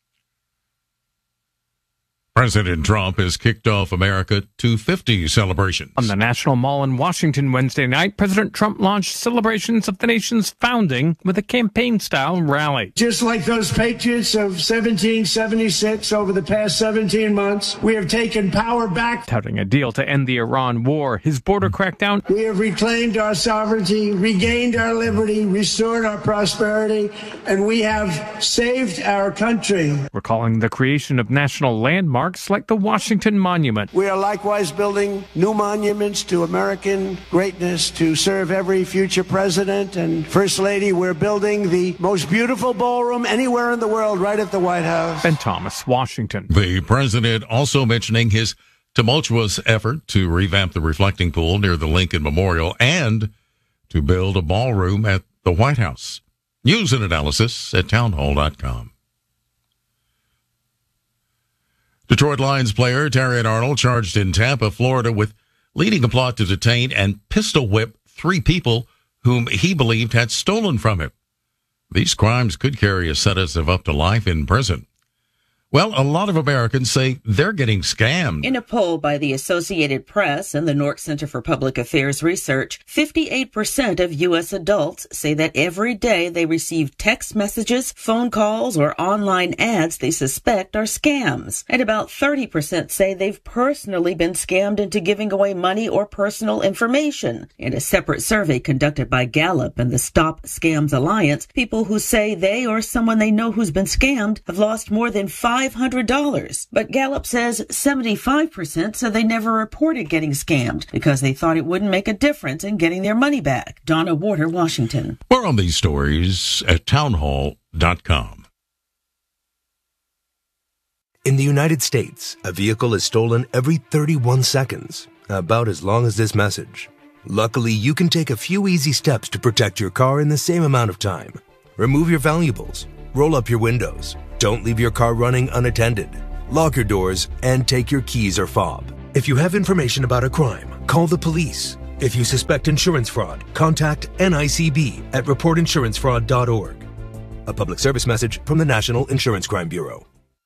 President Trump has kicked off America two fifty celebrations. On the National Mall in Washington Wednesday night, President Trump launched celebrations of the nation's founding with a campaign-style rally. Just like those patriots of seventeen seventy-six, over the past seventeen months, we have taken power back. Touting a deal to end the Iran war, his border crackdown. We have reclaimed our sovereignty, regained our liberty, restored our prosperity, and we have saved our country. Recalling the creation of national landmarks like the Washington Monument. We are likewise building new monuments to American greatness to serve every future president and First Lady. We're building the most beautiful ballroom anywhere in the world right at the White House. Ben Thomas, Washington. The president also mentioning his tumultuous effort to revamp the reflecting pool near the Lincoln Memorial and to build a ballroom at the White House. News and analysis at townhall dot com. Detroit Lions player Terrion Arnold charged in Tampa, Florida with leading a plot to detain and pistol whip three people whom he believed had stolen from him. These crimes could carry a sentence of up to life in prison. Well, a lot of Americans say they're getting scammed. In a poll by the Associated Press and the Nork Center for Public Affairs Research, fifty-eight percent of U S adults say that every day they receive text messages, phone calls, or online ads they suspect are scams. And about thirty percent say they've personally been scammed into giving away money or personal information. In a separate survey conducted by Gallup and the Stop Scams Alliance, people who say they or someone they know who's been scammed have lost more than five hundred dollars. But Gallup says seventy-five percent said they never reported getting scammed because they thought it wouldn't make a difference in getting their money back. Donna Warder, Washington. More on these stories at townhall dot com. In the United States, a vehicle is stolen every thirty-one seconds. about as long as this message. Luckily, you can take a few easy steps to protect your car in the same amount of time. Remove your valuables, roll up your windows, don't leave your car running unattended, lock your doors, and take your keys or fob. If you have information about a crime, call the police. If you suspect insurance fraud, contact N I C B at report insurance fraud dot org. A public service message from the National Insurance Crime Bureau.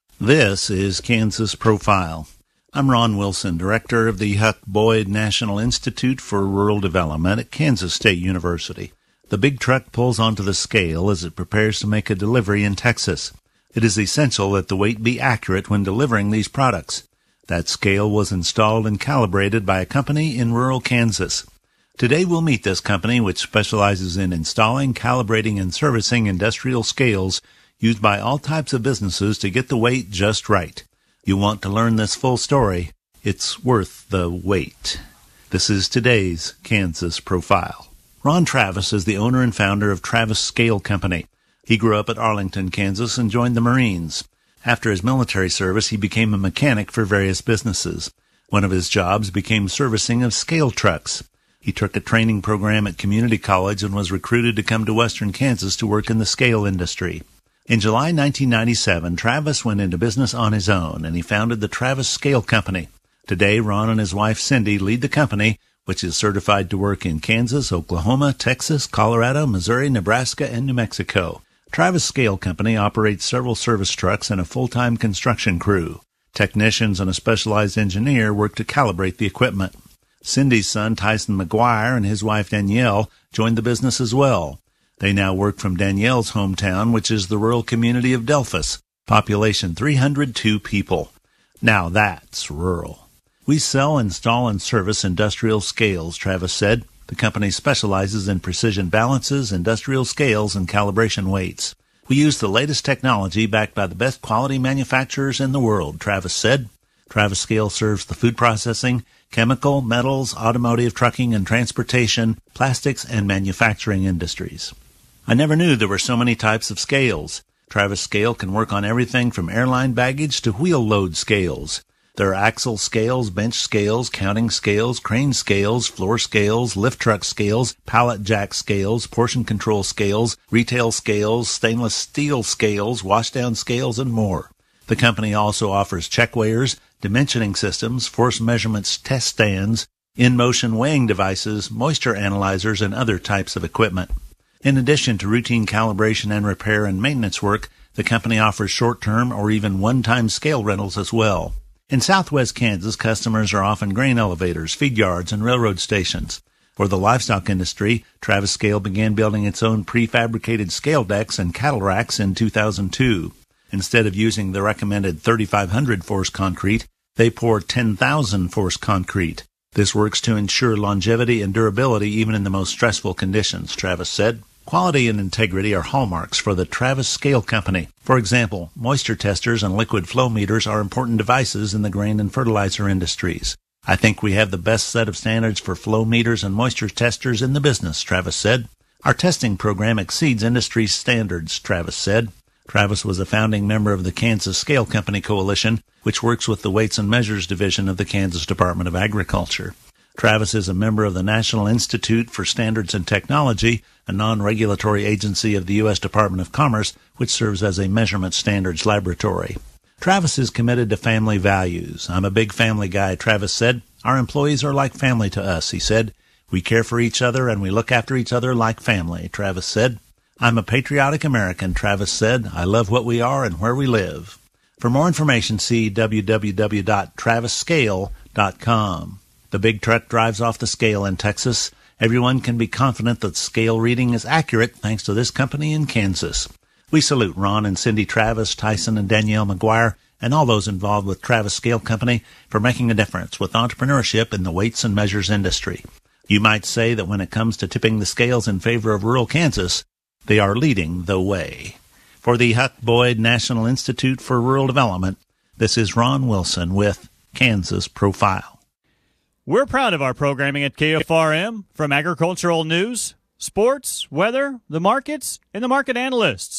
This is Kansas Profile. I'm Ron Wilson, director of the Huck Boyd National Institute for Rural Development at Kansas State University. The big truck pulls onto the scale as it prepares to make a delivery in Texas. It is essential that the weight be accurate when delivering these products. That scale was installed and calibrated by a company in rural Kansas. Today we'll meet this company, which specializes in installing, calibrating, and servicing industrial scales used by all types of businesses to get the weight just right. You want to learn this full story, it's worth the wait. This is today's Kansas Profile. Ron Travis is the owner and founder of Travis Scale Company. He grew up at Arlington, Kansas, and joined the Marines. After his military service, he became a mechanic for various businesses. One of his jobs became servicing of scale trucks. He took a training program at community college and was recruited to come to western Kansas to work in the scale industry. In July nineteen ninety-seven, Travis went into business on his own, and he founded the Travis Scale Company. Today, Ron and his wife Cindy lead the company, which is certified to work in Kansas, Oklahoma, Texas, Colorado, Missouri, Nebraska, and New Mexico. Travis Scale Company operates several service trucks and a full-time construction crew. Technicians and a specialized engineer work to calibrate the equipment. Cindy's son, Tyson McGuire, and his wife Danielle joined the business as well. They now work from Danielle's hometown, which is the rural community of Delphus, population three hundred two people. Now that's rural. We sell, install, and service industrial scales, Travis said. The company specializes in precision balances, industrial scales, and calibration weights. We use the latest technology backed by the best quality manufacturers in the world, Travis said. Travis Scale serves the food processing, chemical, metals, automotive, trucking, and transportation, plastics, and manufacturing industries. I never knew there were so many types of scales. Travis Scale can work on everything from airline baggage to wheel load scales. There are axle scales, bench scales, counting scales, crane scales, floor scales, lift truck scales, pallet jack scales, portion control scales, retail scales, stainless steel scales, washdown scales, and more. The company also offers check weighers, dimensioning systems, force measurements test stands, in-motion weighing devices, moisture analyzers, and other types of equipment. In addition to routine calibration and repair and maintenance work, the company offers short-term or even one-time scale rentals as well. In southwest Kansas, customers are often grain elevators, feed yards, and railroad stations. For the livestock industry, Travis Scale began building its own prefabricated scale decks and cattle racks in two thousand two. Instead of using the recommended thirty-five hundred force concrete, they pour ten thousand force concrete. This works to ensure longevity and durability even in the most stressful conditions, Travis said. Quality and integrity are hallmarks for the Travis Scale Company. For example, moisture testers and liquid flow meters are important devices in the grain and fertilizer industries. I think we have the best set of standards for flow meters and moisture testers in the business, Travis said. Our testing program exceeds industry standards, Travis said. Travis was a founding member of the Kansas Scale Company Coalition, which works with the Weights and Measures Division of the Kansas Department of Agriculture. Travis is a member of the National Institute for Standards and Technology, a non-regulatory agency of the U S Department of Commerce, which serves as a measurement standards laboratory. Travis is committed to family values. I'm a big family guy, Travis said. Our employees are like family to us, he said. We care for each other and we look after each other like family, Travis said. I'm a patriotic American, Travis said. I love what we are and where we live. For more information, see w w w dot travis scale dot com. The big truck drives off the scale in Texas. Everyone can be confident that scale reading is accurate thanks to this company in Kansas. We salute Ron and Cindy Travis, Tyson and Danielle McGuire, and all those involved with Travis Scale Company for making a difference with entrepreneurship in the weights and measures industry. You might say that when it comes to tipping the scales in favor of rural Kansas, they are leading the way. For the Huck Boyd National Institute for Rural Development, this is Ron Wilson with Kansas Profile. We're proud of our programming at K F R M, from agricultural news, sports, weather, the markets, and the market analysts.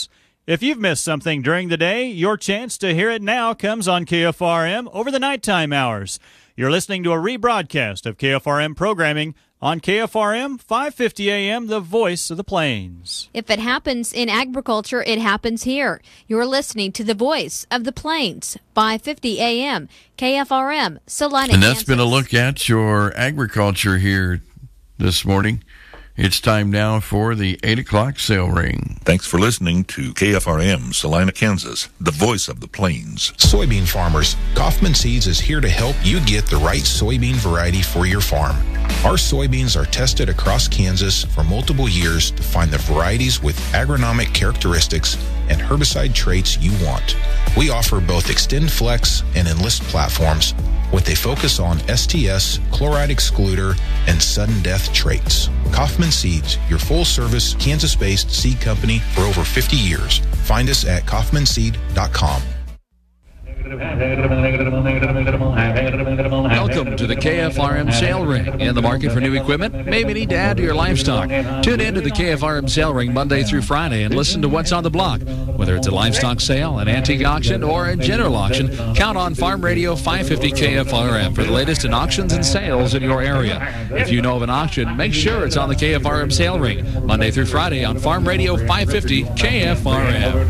If you've missed something during the day, your chance to hear it now comes on K F R M over the nighttime hours. You're listening to a rebroadcast of K F R M programming on K F R M, five fifty A M, the voice of the Plains. If it happens in agriculture, it happens here. You're listening to the voice of the Plains, five fifty A M, K F R M, Salina, And that's Kansas. been a look at your agriculture here this morning. It's time now for the eight o'clock sale ring. Thanks for listening to K F R M, Salina, Kansas, the voice of the Plains. Soybean farmers, Kaufman Seeds is here to help you get the right soybean variety for your farm. Our soybeans are tested across Kansas for multiple years to find the varieties with agronomic characteristics and herbicide traits you want. We offer both Extend Flex and Enlist platforms with a focus on S T S, chloride excluder, and sudden death traits. Kaufman Seeds, your full-service Kansas-based seed company for over fifty years. Find us at kaufman seed dot com. Welcome to the K F R M Sale Ring. In the market for new equipment? Maybe need to add to your livestock. Tune in to the K F R M Sale Ring Monday through Friday and listen to what's on the block. Whether it's a livestock sale, an antique auction, or a general auction, count on Farm Radio five fifty K F R M for the latest in auctions and sales in your area. If you know of an auction, make sure it's on the K F R M Sale Ring Monday through Friday on Farm Radio five fifty K F R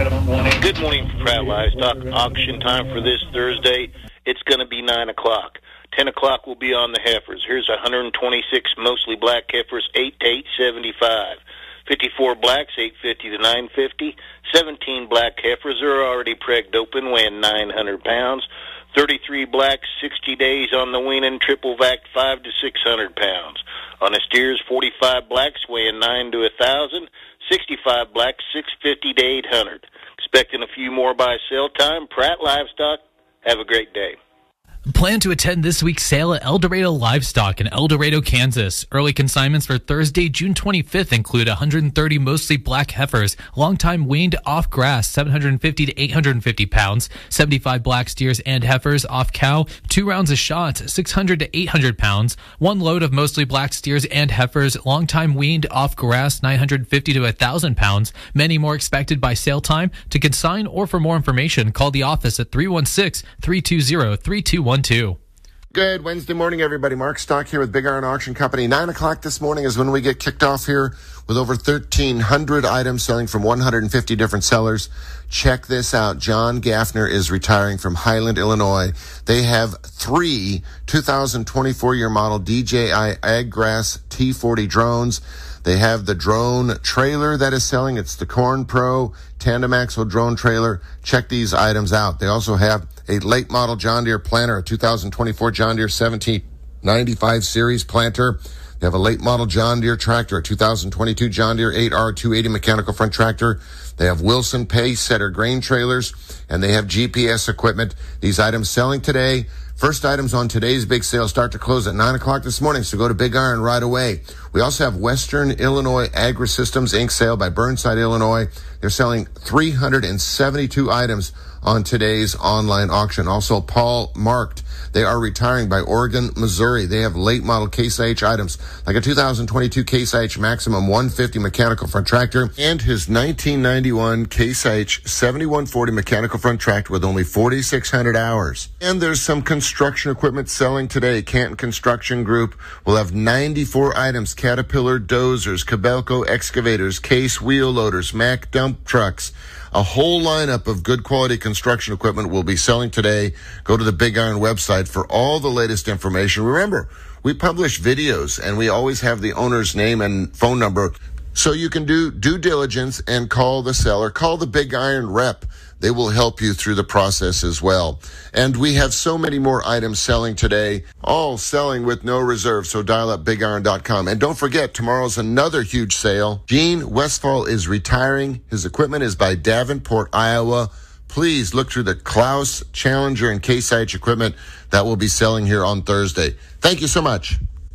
M. Good morning, Pratt Livestock. Auction time for this Thursday. It's going to be nine o'clock. ten o'clock will be on the heifers. Here's one hundred twenty-six mostly black heifers, eight to eight seventy-five. fifty-four blacks, eight fifty to nine fifty. seventeen black heifers are already pregged open, weighing nine hundred pounds. thirty-three blacks, sixty days on the weaning, triple vac, five to six hundred pounds. On the steers, forty-five blacks, weighing nine to one thousand. sixty-five blacks, six fifty to eight hundred. Expecting a few more by sale time. Pratt Livestock, have a great day. Plan to attend this week's sale at El Dorado Livestock in El Dorado, Kansas. Early consignments for Thursday, June twenty-fifth include one hundred thirty mostly black heifers, long-time weaned off grass, seven hundred fifty to eight hundred fifty pounds, seventy-five black steers and heifers off cow, two rounds of shots, six hundred to eight hundred pounds, one load of mostly black steers and heifers, long-time weaned off grass, nine hundred fifty to one thousand pounds. Many more expected by sale time. To consign or for more information, call the office at three one six, three two zero, three two one two. Good Wednesday morning, everybody. Mark Stock here with Big Iron Auction Company. Nine o'clock this morning is when we get kicked off here with over thirteen hundred items selling from one hundred fifty different sellers. Check this out. John Gaffner is retiring from Highland, Illinois. They have three two thousand twenty-four year model D J I AgGrass T forty drones. They have the drone trailer that is selling. It's the Corn Pro Tandem Axle drone trailer. Check these items out. They also have a late model John Deere planter, a two thousand twenty-four John Deere seventeen ninety-five series planter. They have a late model John Deere tractor, a two thousand twenty-two John Deere eight R two eighty mechanical front tractor. They have Wilson Pace Setter grain trailers, and they have G P S equipment. These items selling today. First items on today's big sale start to close at nine o'clock this morning, so go to Big Iron right away. We also have Western Illinois Agri-Systems Incorporated sale by Burnside, Illinois. They're selling three hundred seventy-two items on today's online auction. Also, Paul Marked. They are retiring by Oregon, Missouri. They have late model Case I H items like a two thousand twenty-two Case I H Maximum one fifty mechanical front tractor and his nineteen ninety-one Case I H seventy-one forty mechanical front tractor with only forty-six hundred hours. And there's some construction equipment selling today. Canton Construction Group will have ninety-four items: Caterpillar dozers, Cabelco excavators, Case wheel loaders, Mack dump trucks. A whole lineup of good quality construction equipment will be selling today. Go to the Big Iron website for all the latest information. Remember, we publish videos and we always have the owner's name and phone number so you can do due diligence and call the seller. Call the Big Iron rep. They will help you through the process as well. And we have so many more items selling today, all selling with no reserve. So dial up big iron dot com. And don't forget, tomorrow's another huge sale. Gene Westfall is retiring. His equipment is by Davenport, Iowa. Please look through the Klaus, Challenger, and Case I H equipment that will be selling here on Thursday. Thank you so much.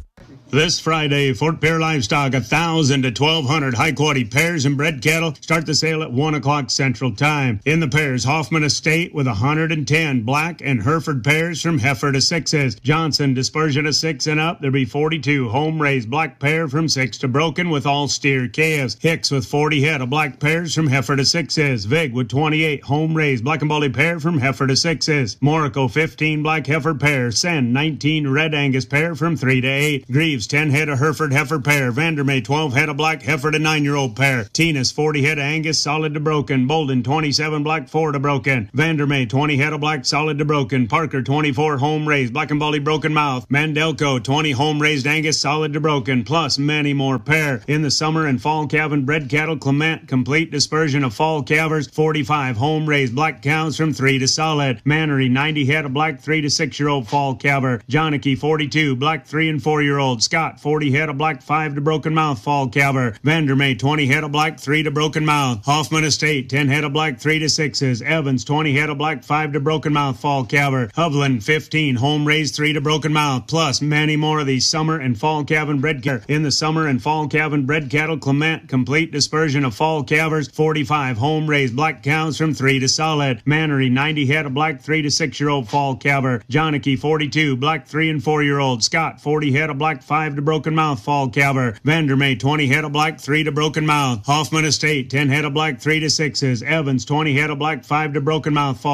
This Friday, Fort Pierre Livestock, one thousand to twelve hundred high-quality pairs and bred cattle start the sale at one o'clock Central Time. In the pairs, Hoffman Estate with one hundred ten black and Hereford pairs from heifer to sixes. Johnson dispersion of six and up. There'll be forty-two home-raised black pair from six to broken with all steer calves. Hicks with forty head of black pairs from heifer to sixes. Vig with twenty-eight home-raised black and bully pair from heifer to sixes. Morico fifteen black heifer pair. Sen nineteen red Angus pair from three to eight. Greaves ten head of Hereford heifer pair. Vandermeer twelve head of black heifer to nine-year-old pair. Tinas forty head of Angus solid to broken. Bolden twenty-seven black four to broken. Vandermeer twenty head of black solid to broken. Parker twenty-four home raised black and bully broken mouth. Mandelco twenty home raised Angus solid to broken, plus many more pair. In the summer and fall calving bred cattle, Clement complete dispersion of fall calvers. forty-five home raised black cows from three to solid. Mannery ninety head of black three to six-year-old fall calver. Johnnicky forty-two black three and four-year-old. Scott forty head of black five to broken mouth fall calver. Vandermeer twenty head of black three to broken mouth. Hoffman Estate ten head of black three to sixes. Evans twenty head of black five to broken mouth fall calver. Hovland fifteen home raised three to broken mouth, plus many more of these summer and fall calving bred cattle. In the summer and fall calving bred cattle, Clement complete dispersion of fall calvers. forty-five home raised black cows from three to solid. Mannery ninety head of black three to six-year-old fall calver. Johnnicky forty-two black three and four-year-old. Scott forty head of black five to broken mouth fall calver. Vandermeer twenty head of black three to broken mouth. Hoffman Estate ten head of black three to sixes. Evans twenty head of black five to broken mouth fall